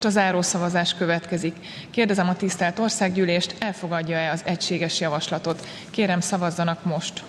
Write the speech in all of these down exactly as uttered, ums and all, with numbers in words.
A zárószavazás következik. Kérdezem a tisztelt Országgyűlést, elfogadja-e az egységes javaslatot? Kérem, szavazzanak most!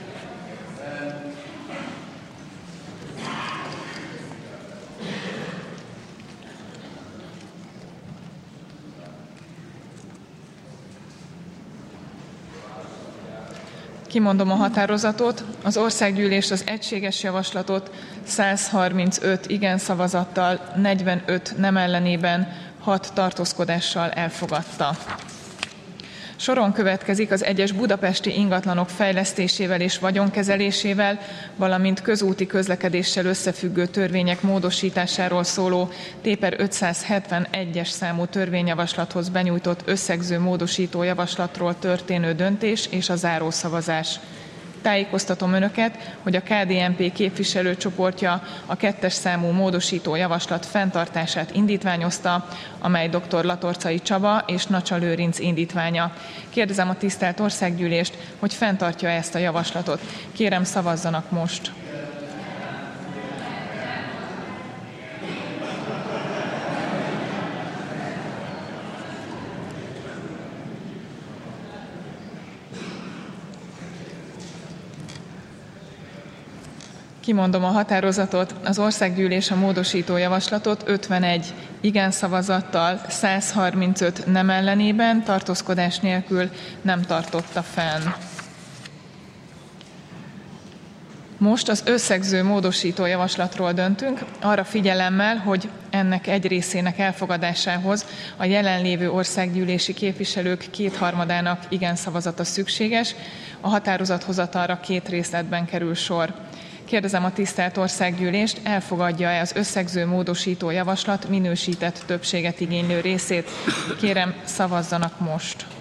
Kimondom a határozatot. Az Országgyűlés az egységes javaslatot száz harmincöt igen szavazattal, negyvenöt nem ellenében, hat tartózkodással elfogadta. Soron következik az egyes budapesti ingatlanok fejlesztésével és vagyonkezelésével, valamint közúti közlekedéssel összefüggő törvények módosításáról szóló T per ötszázhetvenegyes számú törvényjavaslathoz benyújtott összegző módosító javaslatról történő döntés és a zárószavazás. Tájékoztatom Önöket, hogy a K D N P képviselőcsoportja a kettes számú módosító javaslat fenntartását indítványozta, amely dr. Latorcai Csaba és Nacsa Lőrinc indítványa. Kérdezem a tisztelt Országgyűlést, hogy fenntartja ezt a javaslatot. Kérem, szavazzanak most! Kimondom a határozatot. Az Országgyűlés a módosító javaslatot ötvenegy igen szavazattal, száz harmincöt nem ellenében, tartózkodás nélkül nem tartotta fenn. Most az összegző módosító javaslatról döntünk, arra figyelemmel, hogy ennek egy részének elfogadásához a jelenlévő országgyűlési képviselők kétharmadának igen szavazata szükséges, a határozathozatalra két részletben kerül sor. Kérdezem a tisztelt Országgyűlést, elfogadja-e az összegző módosító javaslat minősített többséget igénylő részét? Kérem, szavazzanak most!